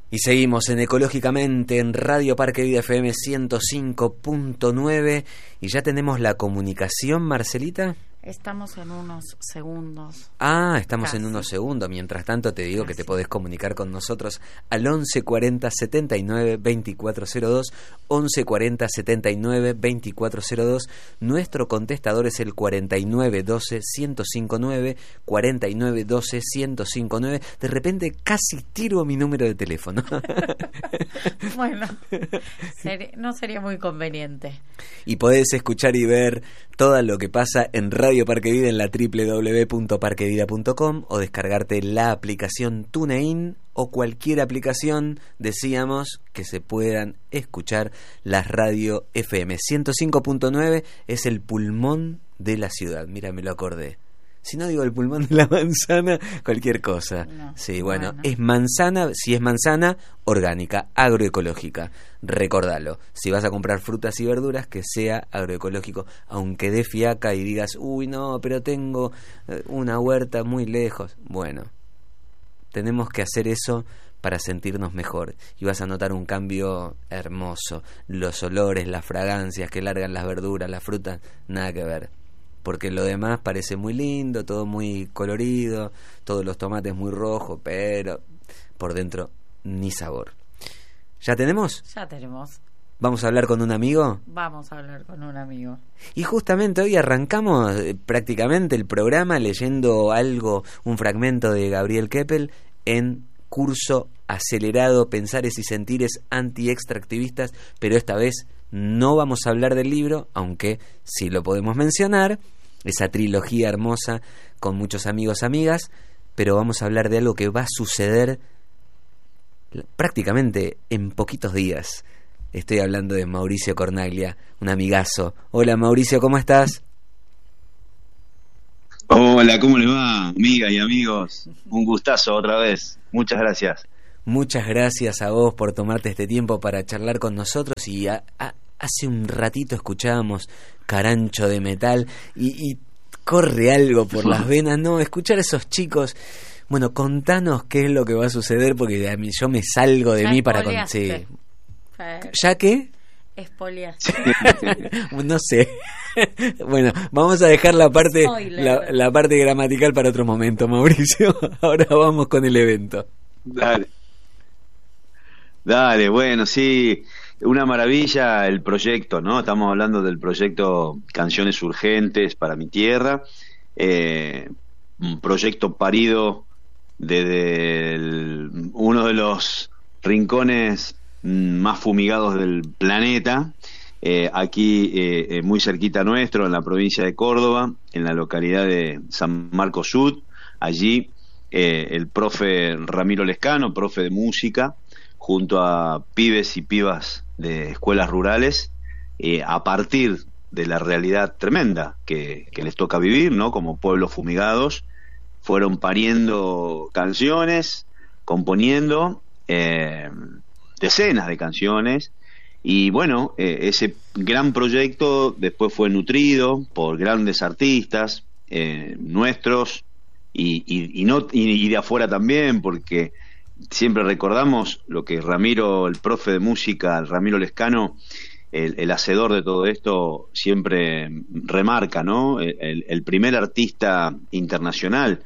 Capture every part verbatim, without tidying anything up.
Y seguimos en Ecológicamente en Radio Parque Vida F M ciento cinco punto nueve y ya tenemos la comunicación, Marcelita. Estamos en unos segundos. Ah, estamos Casi. en unos segundos. Mientras tanto te digo Casi. que te podés comunicar con nosotros al once cuarenta setenta y nueve veinticuatro cero dos, once cuarenta setenta y nueve veinticuatro cero dos. Nuestro contestador es el cuarenta y nueve doce ciento cincuenta y nueve, cuarenta y nueve doce ciento cincuenta y nueve. De repente casi tiro mi número de teléfono. Bueno, seri- no sería muy conveniente. Y podés escuchar y ver todo lo que pasa en Radio Parque Vida en la doble u doble u doble u punto parque vida punto com o descargarte la aplicación TuneIn o cualquier aplicación, decíamos, que se puedan escuchar las radio F M. ciento cinco punto nueve es el pulmón de la ciudad. Mira, me lo acordé. Si no digo el pulmón de la manzana, cualquier cosa. No, sí, bueno, bueno, es manzana, si es manzana, orgánica, agroecológica. Recordalo, si vas a comprar frutas y verduras, que sea agroecológico, aunque dé fiaca y digas, uy, no, pero tengo eh, una huerta muy lejos. Bueno, tenemos que hacer eso para sentirnos mejor y vas a notar un cambio hermoso. Los olores, las fragancias que largan las verduras, las frutas, nada que ver. Porque lo demás parece muy lindo, todo muy colorido, todos los tomates muy rojos, pero por dentro ni sabor. ¿Ya tenemos? Ya tenemos. ¿Vamos a hablar con un amigo? Vamos a hablar con un amigo. Y justamente hoy arrancamos eh, prácticamente el programa leyendo algo, un fragmento de Gabriel Keppel en Curso Acelerado, Pensares y Sentires Anti-Extractivistas, pero esta vez no vamos a hablar del libro, aunque sí lo podemos mencionar, esa trilogía hermosa con muchos amigos, amigas, pero vamos a hablar de algo que va a suceder prácticamente en poquitos días. Estoy hablando de Mauricio Cornaglia, un amigazo. Hola Mauricio, ¿cómo estás? Hola, ¿cómo les va, amigas y amigos? Un gustazo otra vez. Muchas gracias. Muchas gracias a vos por tomarte este tiempo para charlar con nosotros. Y a, a, hace un ratito escuchábamos Carancho de Metal y, y corre algo por las venas, ¿no? Escuchar a esos chicos. Bueno, contanos qué es lo que va a suceder, porque a mí, yo me salgo de ya mí para... Con... Sí. Eh, ¿Ya qué? Espoliaste. No sé. Bueno, vamos a dejar la parte la, Spoiler. la parte gramatical para otro momento, Mauricio. Ahora vamos con el evento. Dale. Dale, bueno, sí, una maravilla el proyecto, ¿no? Estamos hablando del proyecto Canciones Urgentes para mi Tierra, eh, un proyecto parido desde el, uno de los rincones más fumigados del planeta, eh, aquí eh, muy cerquita nuestro, en la provincia de Córdoba, en la localidad de San Marcos Sud. Allí eh, el profe Ramiro Lescano, profe de música, junto a pibes y pibas de escuelas rurales, eh, a partir de la realidad tremenda que, que les toca vivir, ¿no? Como pueblos fumigados, fueron pariendo canciones, componiendo eh, decenas de canciones, y bueno, eh, ese gran proyecto después fue nutrido por grandes artistas eh, nuestros y, y, y, no, y, y de afuera también, porque siempre recordamos lo que Ramiro, el profe de música, el Ramiro Lescano, el, el hacedor de todo esto, siempre remarca, ¿no? El, el primer artista internacional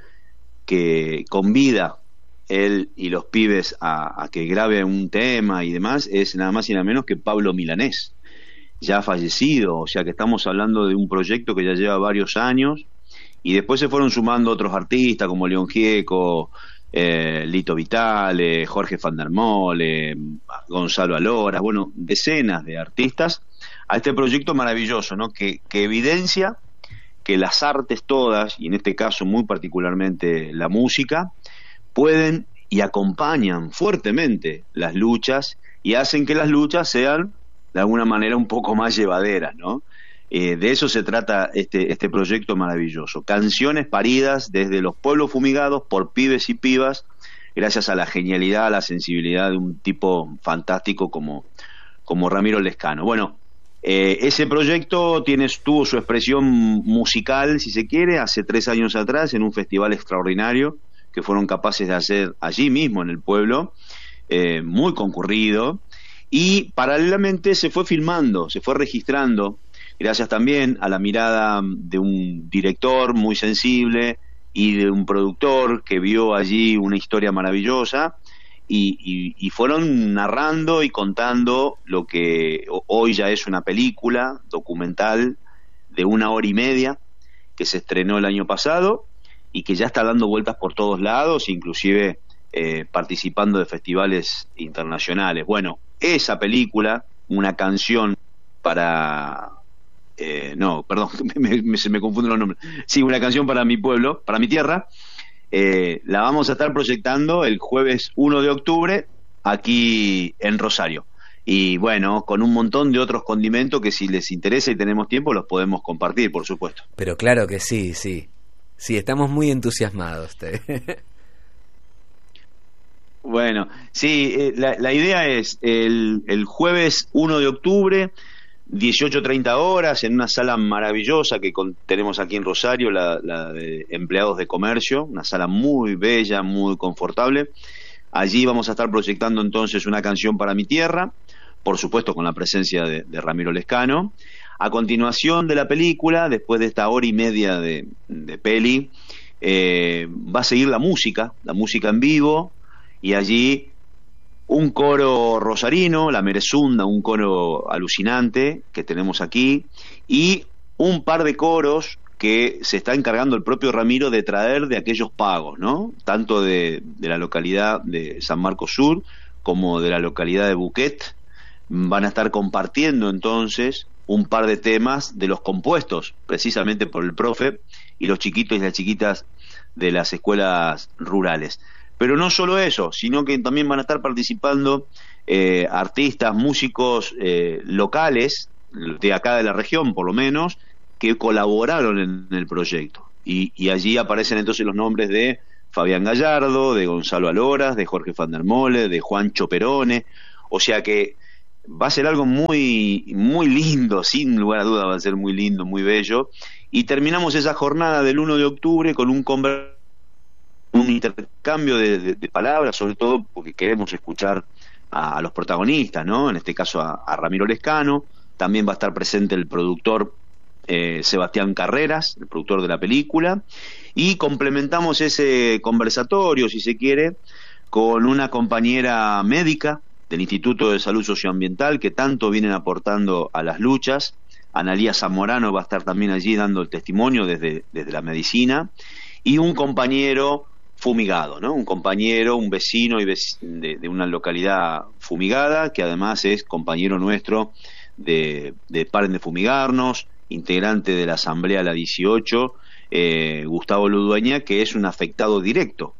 que convida él y los pibes a, a que grabe un tema y demás es nada más y nada menos que Pablo Milanés, ya fallecido. O sea que estamos hablando de un proyecto que ya lleva varios años, y después se fueron sumando otros artistas como León Gieco, eh, Lito Vitale, Jorge Van der Mole, Gonzalo Alora, bueno, decenas de artistas a este proyecto maravilloso, ¿no? que, que evidencia que las artes todas, y en este caso muy particularmente la música, pueden y acompañan fuertemente las luchas y hacen que las luchas sean de alguna manera un poco más llevaderas, ¿no? Eh, de eso se trata este, este proyecto maravilloso. Canciones paridas desde los pueblos fumigados por pibes y pibas, gracias a la genialidad, a la sensibilidad de un tipo fantástico como, como Ramiro Lescano. Bueno, eh, ese proyecto tiene, tuvo su expresión musical, si se quiere, hace tres años atrás en un festival extraordinario que fueron capaces de hacer allí mismo en el pueblo, eh, muy concurrido, y paralelamente se fue filmando, se fue registrando, gracias también a la mirada de un director muy sensible y de un productor que vio allí una historia maravillosa, y, y, y fueron narrando y contando lo que hoy ya es una película documental de una hora y media, que se estrenó el año pasado y que ya está dando vueltas por todos lados, inclusive eh, participando de festivales internacionales. Bueno, esa película, una canción para... Eh, no, perdón, me, me, se me confunden los nombres. Sí, una canción para mi pueblo, para mi tierra, eh, la vamos a estar proyectando el jueves uno de octubre aquí en Rosario. Y bueno, con un montón de otros condimentos que si les interesa y tenemos tiempo los podemos compartir, por supuesto. Pero claro que sí, sí. Sí, estamos muy entusiasmados. Bueno, sí, eh, la, la idea es el, el jueves uno de octubre, dieciocho treinta horas, en una sala maravillosa que con, tenemos aquí en Rosario, la, la de empleados de comercio, una sala muy bella, muy confortable. Allí vamos a estar proyectando entonces una canción para mi tierra, por supuesto con la presencia de, de Ramiro Lescano. A continuación de la película, después de esta hora y media de, de peli, eh, va a seguir la música, la música en vivo, y allí un coro rosarino, la Merezunda, un coro alucinante que tenemos aquí, y un par de coros que se está encargando el propio Ramiro de traer de aquellos pagos, ¿no? Tanto de, de la localidad de San Marcos Sur como de la localidad de Buquet. Van a estar compartiendo entonces un par de temas de los compuestos precisamente por el profe y los chiquitos y las chiquitas de las escuelas rurales. Pero no solo eso, sino que también van a estar participando eh, artistas, músicos eh, locales, de acá de la región por lo menos, que colaboraron en, en el proyecto. Y, y allí aparecen entonces los nombres de Fabián Gallardo, de Gonzalo Aloras, de Jorge Van der Mole, de Juancho Perone. O sea que va a ser algo muy, muy lindo, sin lugar a dudas va a ser muy lindo, muy bello. Y terminamos esa jornada del uno de octubre con un conver un intercambio de, de, de palabras, sobre todo porque queremos escuchar a, a los protagonistas, ¿no? En este caso a, a Ramiro Lescano. También va a estar presente el productor eh, Sebastián Carreras, el productor de la película, y complementamos ese conversatorio, si se quiere, con una compañera médica del Instituto de Salud Socioambiental que tanto vienen aportando a las luchas. Analía Zamorano va a estar también allí dando el testimonio desde, desde la medicina, y un compañero fumigado, ¿no? Un compañero, un vecino y vec- de, de una localidad fumigada, que además es compañero nuestro de, de Paren de Fumigarnos, integrante de la Asamblea La dieciocho, eh, Gustavo Ludueña, que es un afectado directo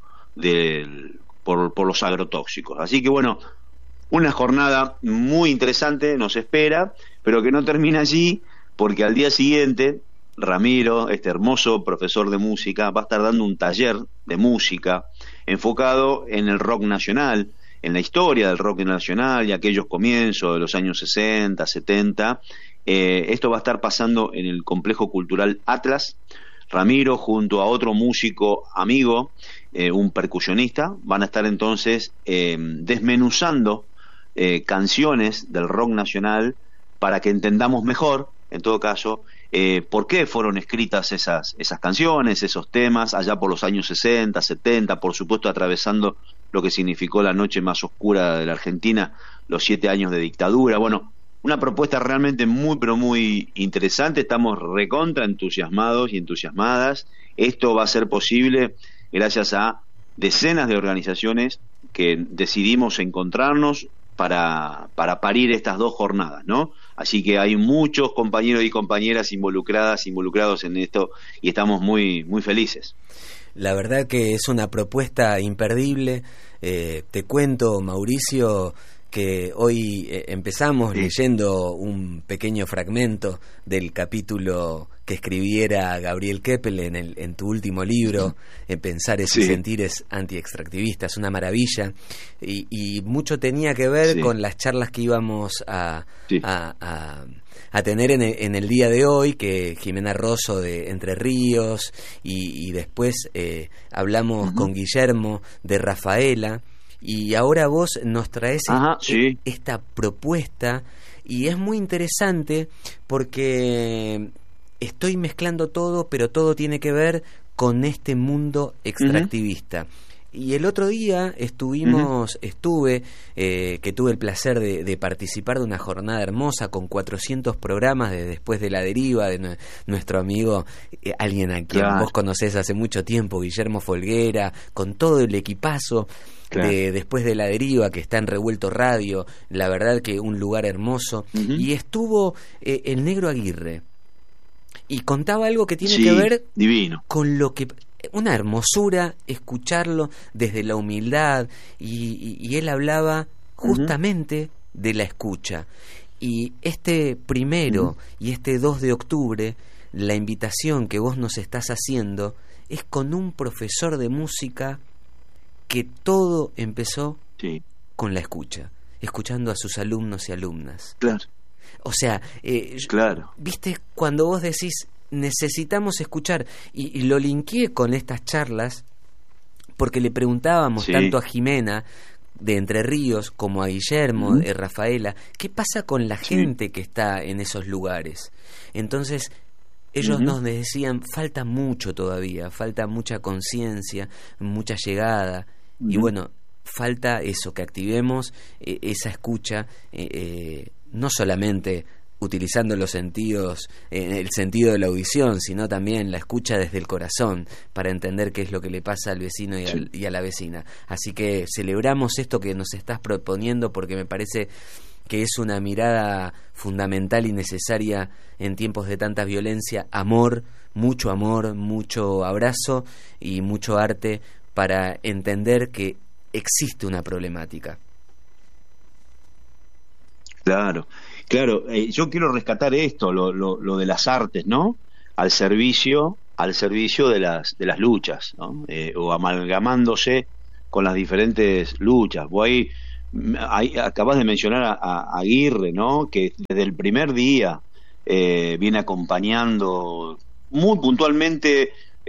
del, por, por los agrotóxicos. Así que bueno, una jornada muy interesante nos espera, pero que no termina allí, porque al día siguiente Ramiro, este hermoso profesor de música, va a estar dando un taller de música enfocado en el rock nacional, en la historia del rock nacional y aquellos comienzos de los años sesenta, setenta. Eh, esto va a estar pasando en el Complejo Cultural Atlas. Ramiro, junto a otro músico amigo, eh, un percusionista, van a estar entonces eh, desmenuzando eh, canciones del rock nacional para que entendamos mejor, en todo caso, Eh, por qué fueron escritas esas, esas canciones, esos temas, allá por los años sesenta, setenta, por supuesto atravesando lo que significó la noche más oscura de la Argentina, los siete años de dictadura. Bueno, una propuesta realmente muy, pero muy interesante. Estamos recontra entusiasmados y entusiasmadas. Esto va a ser posible gracias a decenas de organizaciones que decidimos encontrarnos para, para parir estas dos jornadas, ¿no? Así que hay muchos compañeros y compañeras involucradas, involucrados en esto, y estamos muy, muy felices. La verdad que es una propuesta imperdible. Eh, te cuento, Mauricio, que hoy eh, empezamos sí. leyendo un pequeño fragmento del capítulo que escribiera Gabriel Keppel en, el, en tu último libro, en Pensares sí. y Sentires Antiextractivistas, una maravilla, y, y mucho tenía que ver sí. con las charlas que íbamos a, sí. a, a, a tener en el, en el día de hoy, que Jimena Rosso de Entre Ríos, y, y después eh, hablamos uh-huh. con Guillermo de Rafaela, y ahora vos nos traes Ajá, e- sí. esta propuesta, y es muy interesante porque estoy mezclando todo, pero todo tiene que ver con este mundo extractivista. Uh-huh. Y el otro día estuvimos, uh-huh. estuve, eh, que tuve el placer de, de participar de una jornada hermosa con cuatrocientos programas de Después de la Deriva, de n- nuestro amigo, eh, alguien a quien claro. vos conocés hace mucho tiempo, Guillermo Folguera, con todo el equipazo claro. de Después de la Deriva, que está en Revuelto Radio, la verdad que un lugar hermoso. Uh-huh. Y estuvo eh, el Negro Aguirre, y contaba algo que tiene sí, que ver divino. con lo que... Una hermosura escucharlo desde la humildad, y, y, y él hablaba justamente uh-huh. de la escucha. Y este primero uh-huh. y este dos de octubre, la invitación que vos nos estás haciendo es con un profesor de música que todo empezó sí. con la escucha, escuchando a sus alumnos y alumnas. Claro. O sea, eh, claro. viste, cuando vos decís necesitamos escuchar, y, y lo linkeé con estas charlas porque le preguntábamos sí. tanto a Jimena de Entre Ríos como a Guillermo, uh-huh. de Rafaela, ¿qué pasa con la sí. gente que está en esos lugares? Entonces ellos uh-huh. nos decían, falta mucho todavía, falta mucha conciencia, mucha llegada, uh-huh. y bueno, falta eso, que activemos eh, esa escucha, eh, eh, no solamente utilizando los sentidos, eh, el sentido de la audición, sino también la escucha desde el corazón, para entender qué es lo que le pasa al vecino y, al, y a la vecina. Así que celebramos esto que nos estás proponiendo, porque me parece que es una mirada fundamental y necesaria en tiempos de tanta violencia. Amor, mucho amor, mucho abrazo y mucho arte para entender que existe una problemática. Claro, claro. Eh, yo quiero rescatar esto, lo, lo, lo de las artes, ¿no? Al servicio, al servicio de las de las luchas, ¿no? Eh, o amalgamándose con las diferentes luchas. Vos ahí, ahí acabas de mencionar a, a Aguirre, ¿no? Que desde el primer día eh, viene acompañando muy puntualmente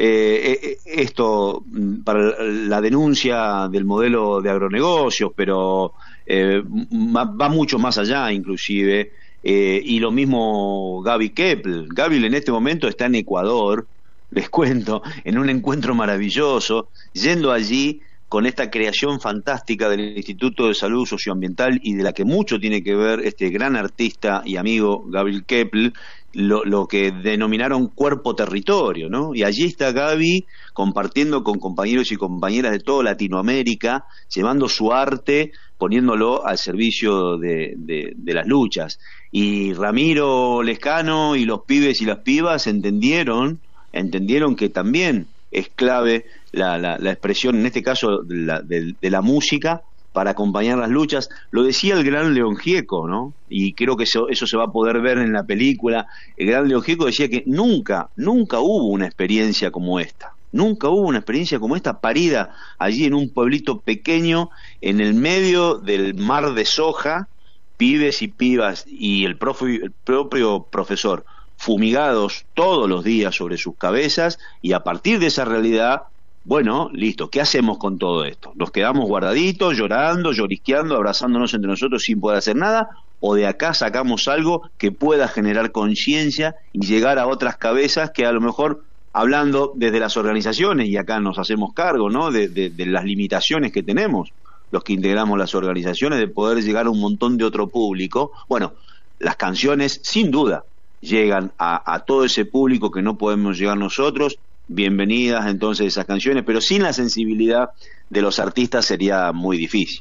eh, esto para la denuncia del modelo de agronegocios, pero Eh, va mucho más allá inclusive, eh, y lo mismo Gaby Keppel. Gaby en este momento está en Ecuador, les cuento, en un encuentro maravilloso, yendo allí con esta creación fantástica del Instituto de Salud Socioambiental, y de la que mucho tiene que ver este gran artista y amigo Gaby Keppel, lo, lo que denominaron cuerpo territorio, ¿no? Y allí está Gaby compartiendo con compañeros y compañeras de toda Latinoamérica, llevando su arte, poniéndolo al servicio de, de, de las luchas. Y Ramiro Lescano y los pibes y las pibas entendieron, entendieron que también es clave la, la, la expresión, en este caso de la, de, de la música, para acompañar las luchas. Lo decía el gran León Gieco, ¿no? Y creo que eso, eso se va a poder ver en la película. El gran León Gieco decía que nunca, nunca hubo una experiencia como esta. Nunca hubo una experiencia como esta, parida allí en un pueblito pequeño, en el medio del mar de soja, pibes y pibas y el, profe, el propio profesor fumigados todos los días sobre sus cabezas, y a partir de esa realidad, bueno, listo, ¿qué hacemos con todo esto? ¿Nos quedamos guardaditos, llorando, llorisqueando, abrazándonos entre nosotros sin poder hacer nada? ¿O de acá sacamos algo que pueda generar conciencia y llegar a otras cabezas que a lo mejor, hablando desde las organizaciones, y acá nos hacemos cargo, ¿no?, de, de, de las limitaciones que tenemos los que integramos las organizaciones, de poder llegar a un montón de otro público? Bueno, las canciones sin duda llegan a, a todo ese público que no podemos llegar nosotros. Bienvenidas entonces esas canciones, pero sin la sensibilidad de los artistas sería muy difícil.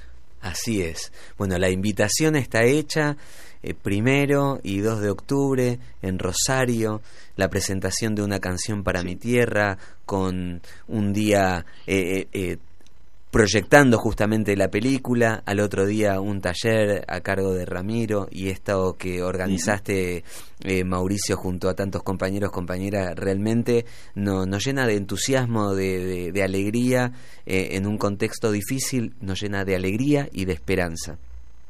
Así es. Bueno, la invitación está hecha, eh, primero y dos de octubre en Rosario, la presentación de una canción para sí. mi tierra, con un día eh, eh, proyectando justamente la película, al otro día un taller a cargo de Ramiro, y esto que organizaste, eh, Mauricio, junto a tantos compañeros, compañeras, realmente no, nos llena de entusiasmo, de, de, de alegría, eh, en un contexto difícil, nos llena de alegría y de esperanza.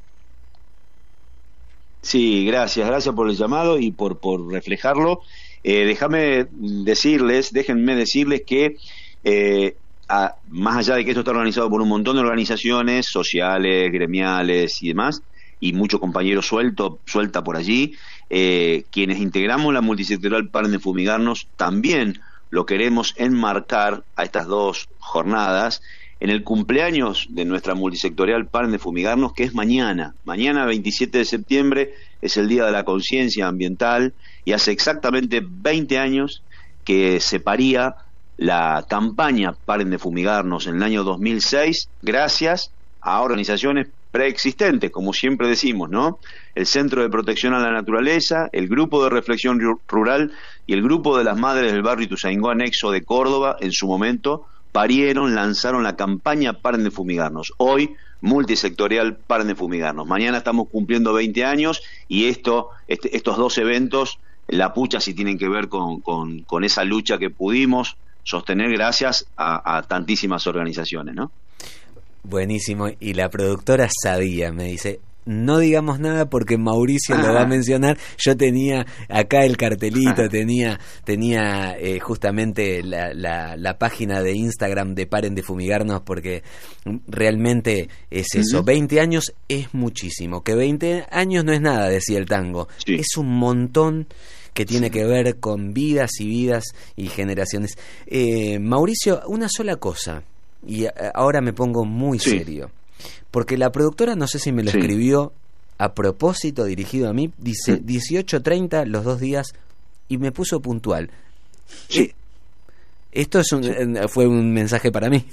Sí, gracias, gracias por el llamado y por, por reflejarlo. Eh, déjame decirles, déjenme decirles que eh, a, más allá de que esto está organizado por un montón de organizaciones sociales, gremiales y demás, y muchos compañeros suelto, suelta por allí, eh, quienes integramos la multisectorial Paren de Fumigarnos, también lo queremos enmarcar a estas dos jornadas en el cumpleaños de nuestra multisectorial Paren de Fumigarnos, que es mañana. Mañana, veintisiete de septiembre, es el Día de la Conciencia Ambiental, y hace exactamente veinte años que se paría la campaña Paren de Fumigarnos en el año dos mil seis, gracias a organizaciones preexistentes, como siempre decimos, ¿no? El Centro de Protección a la Naturaleza, el Grupo de Reflexión Rural y el Grupo de las Madres del Barrio Ituzaingó Anexo de Córdoba, en su momento, parieron, lanzaron la campaña Paren de Fumigarnos. Hoy, multisectorial Paren de Fumigarnos. Mañana estamos cumpliendo veinte años, y esto, este, estos dos eventos, la pucha, sí tienen que ver con, con, con esa lucha que pudimos sostener gracias a, a tantísimas organizaciones, ¿no? Buenísimo. Y la productora sabía, me dice, no digamos nada porque Mauricio lo va a mencionar. Yo tenía acá el cartelito, tenía tenía eh, justamente la, la, la página de Instagram de Paren de Fumigarnos, porque realmente es eso. Uh-huh. veinte años es muchísimo. Que veinte años no es nada, decía el tango. Sí. Es un montón que tiene que ver con vidas y vidas y generaciones. Eh, Mauricio, una sola cosa, y ahora me pongo muy sí. serio, porque la productora, no sé si me lo sí. escribió a propósito, dirigido a mí, dice sí. dieciocho treinta los dos días, y me puso puntual. Sí. Eh, esto es un, sí. fue un mensaje para mí.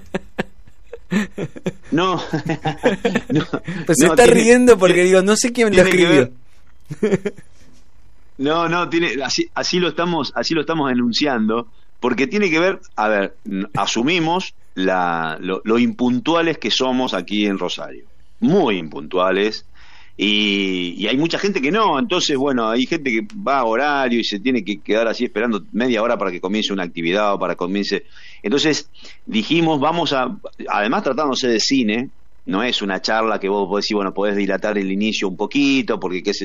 No, no, pues se no, está tiene, riendo porque tiene, digo, no sé quién lo escribió. No, no, tiene, así, así lo estamos, así lo estamos enunciando, porque tiene que ver, a ver, asumimos la, lo, lo impuntuales que somos aquí en Rosario, muy impuntuales, y, y hay mucha gente que no. Entonces, bueno, hay gente que va a horario y se tiene que quedar así esperando media hora para que comience una actividad o para que comience. Entonces dijimos, vamos a, además tratándose de cine, no es una charla que vos podés decir, bueno, podés dilatar el inicio un poquito, porque qué sé